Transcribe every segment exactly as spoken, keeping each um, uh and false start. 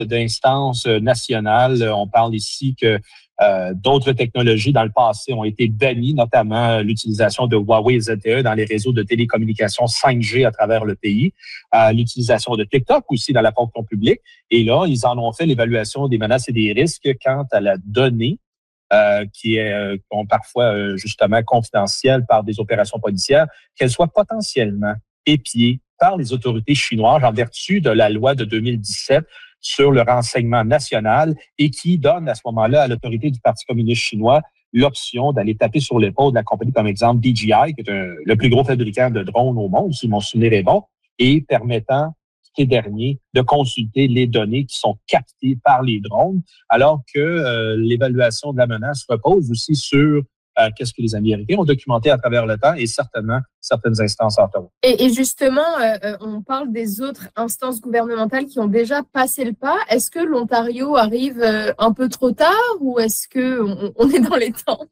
d'instances nationales. On parle ici que euh, d'autres technologies dans le passé ont été bannies, notamment l'utilisation de Huawei Z T E dans les réseaux de télécommunications cinq G à travers le pays, euh, l'utilisation de TikTok aussi dans la fonction publique. Et là, ils en ont fait l'évaluation des menaces et des risques quant à la donnée euh, qui est euh, parfois euh, justement confidentielle par des opérations policières, qu'elle soit potentiellement épiée par les autorités chinoises en vertu de la loi de deux mille dix-sept sur le renseignement national et qui donne à ce moment-là à l'autorité du Parti communiste chinois l'option d'aller taper sur l'épaule de la compagnie comme exemple D J I, qui est un, le plus gros fabricant de drones au monde, si mon souvenir est bon, et permettant ces derniers de consulter les données qui sont captées par les drones, alors que euh, l'évaluation de la menace repose aussi sur Euh, qu'est-ce que les Américains ont documenté à travers le temps et certainement certaines instances à Ottawa. Et, et justement, euh, on parle des autres instances gouvernementales qui ont déjà passé le pas. Est-ce que l'Ontario arrive euh, un peu trop tard ou est-ce qu'on on est dans les temps?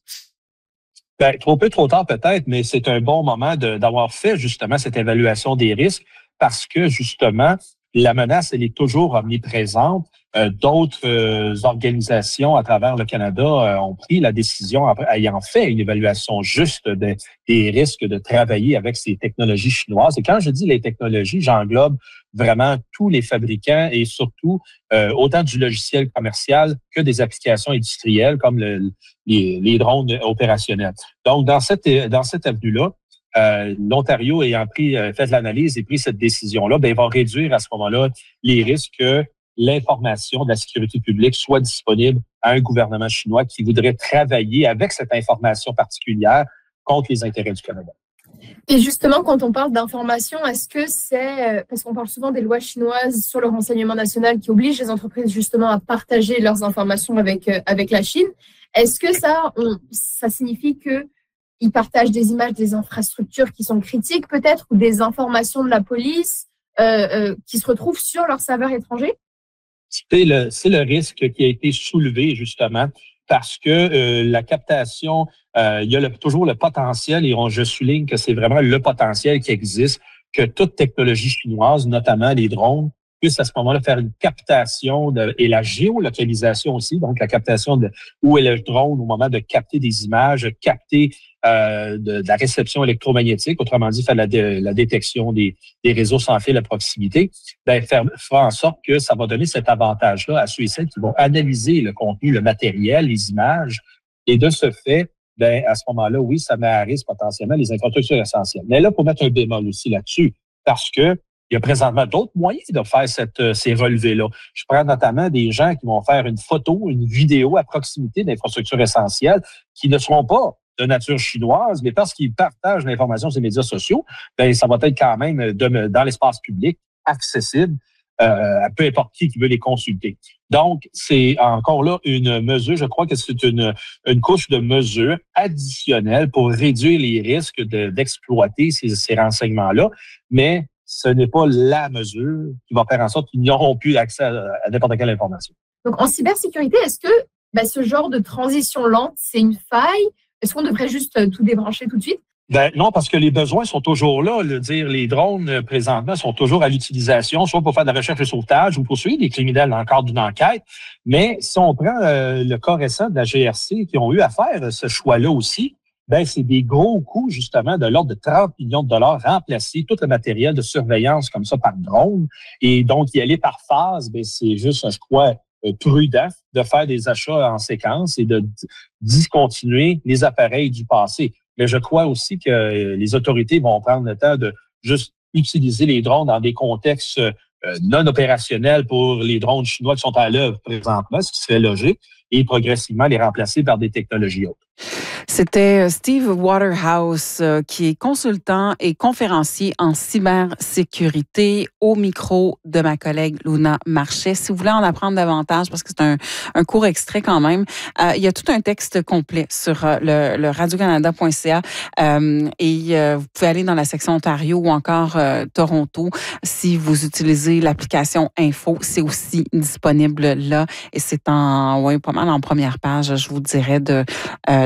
Ben, trop peu, trop tard peut-être, mais c'est un bon moment de, d'avoir fait justement cette évaluation des risques parce que justement, la menace, elle est toujours omniprésente. Euh, d'autres euh, organisations à travers le Canada euh, ont pris la décision, après, ayant fait une évaluation juste de, des risques de travailler avec ces technologies chinoises. Et quand je dis les technologies, j'englobe vraiment tous les fabricants et surtout euh, autant du logiciel commercial que des applications industrielles comme le, les, les drones opérationnels. Donc, dans cette, dans cette avenue-là, Euh, l'Ontario ayant pris, euh, fait l'analyse et pris cette décision-là, ben, il va réduire à ce moment-là les risques que l'information de la sécurité publique soit disponible à un gouvernement chinois qui voudrait travailler avec cette information particulière contre les intérêts du Canada. Et justement, quand on parle d'information, est-ce que c'est, parce qu'on parle souvent des lois chinoises sur le renseignement national qui obligent les entreprises justement à partager leurs informations avec, avec la Chine, est-ce que ça, on, ça signifie que ils partagent des images des infrastructures qui sont critiques peut-être ou des informations de la police euh, euh, qui se retrouvent sur leur serveur étranger? C'est le, c'est le risque qui a été soulevé justement parce que euh, la captation, euh, il y a le, toujours le potentiel, et on, je souligne que c'est vraiment le potentiel qui existe, que toute technologie chinoise, notamment les drones, puisse à ce moment-là faire une captation de, et la géolocalisation aussi, donc la captation de où est le drone au moment de capter des images, capter euh, de, de la réception électromagnétique, autrement dit, faire la, de, la détection des, des réseaux sans fil à proximité, ben, faire, faire en sorte que ça va donner cet avantage-là à ceux et celles qui vont analyser le contenu, le matériel, les images, et de ce fait, ben, à ce moment-là, oui, ça met à risque potentiellement les infrastructures essentielles. Mais là, pour mettre un bémol aussi là-dessus, parce que il y a présentement d'autres moyens de faire cette, ces relevés-là. Je prends notamment des gens qui vont faire une photo, une vidéo à proximité d'infrastructures essentielles qui ne seront pas de nature chinoise, mais parce qu'ils partagent l'information sur les médias sociaux, ben ça va être quand même de, dans l'espace public accessible euh, à peu importe qui qui veut les consulter. Donc, c'est encore là une mesure, je crois que c'est une, une couche de mesures additionnelles pour réduire les risques de, d'exploiter ces, ces renseignements-là, mais ce n'est pas la mesure qui va faire en sorte qu'ils n'auront plus accès à, à n'importe quelle information. Donc, en cybersécurité, est-ce que ben, ce genre de transition lente, c'est une faille? Est-ce qu'on devrait juste tout débrancher tout de suite? Ben non, parce que les besoins sont toujours là. Le dire, les drones, présentement, sont toujours à l'utilisation, soit pour faire de la recherche et sauvetage ou pour suivre des criminels dans le cadre d'une enquête. Mais si on prend euh, le cas récent de la G R C qui ont eu à faire ce choix-là aussi, ben c'est des gros coûts, justement, de l'ordre de trente millions de dollars, remplacer tout le matériel de surveillance comme ça par drone. Et donc, y aller par phase, ben c'est juste, je crois, prudent de faire des achats en séquence et de discontinuer les appareils du passé. Mais je crois aussi que les autorités vont prendre le temps de juste utiliser les drones dans des contextes non opérationnels pour les drones chinois qui sont à l'œuvre présentement, ce qui serait logique, et progressivement les remplacer par des technologies autres. C'était Steve Waterhouse, qui est consultant et conférencier en cybersécurité, au micro de ma collègue Luna Marchais. Si vous voulez en apprendre davantage, parce que c'est un, un court extrait quand même, euh, il y a tout un texte complet sur euh, le, le radio canada point c a euh, et euh, vous pouvez aller dans la section Ontario ou encore euh, Toronto. Si vous utilisez l'application Info, c'est aussi disponible là et c'est en, ouais, pas mal en première page, je vous dirais, de, euh,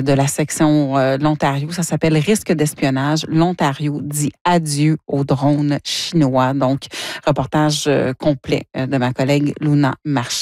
de la section euh, l'Ontario. Ça s'appelle Risque d'espionnage. L'Ontario dit adieu aux drones chinois. Donc, reportage euh, complet de ma collègue Luna Marchais.